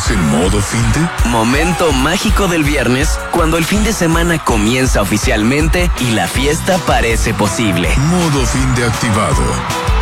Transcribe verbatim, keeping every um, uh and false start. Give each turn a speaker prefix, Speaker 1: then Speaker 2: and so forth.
Speaker 1: ¿Es el modo finde?
Speaker 2: Momento mágico del viernes, cuando el fin de semana comienza oficialmente y la fiesta parece posible.
Speaker 1: Modo finde activado.